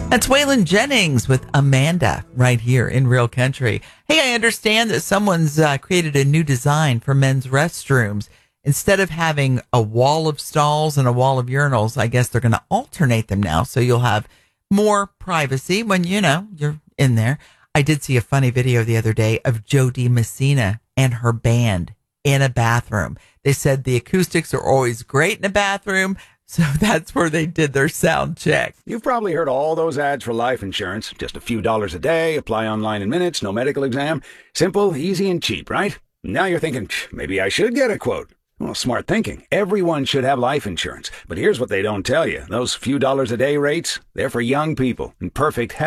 That's Waylon Jennings with Amanda right here in Real Country. Hey, I understand that someone's created a new design for men's restrooms. Instead of having a wall of stalls and a wall of urinals, I guess they're going to alternate them now. So you'll have more privacy when, you're in there. I did see a funny video the other day of Jody Messina and her band in a bathroom. They said the acoustics are always great in a bathroom. So that's where they did their sound check. You've probably heard all those ads for life insurance. Just a few dollars a day, apply online in minutes, no medical exam. Simple, easy, and cheap, right? Now you're thinking, maybe I should get a quote. Well, smart thinking. Everyone should have life insurance. But here's what they don't tell you. Those few dollars a day rates, they're for young people in perfect health.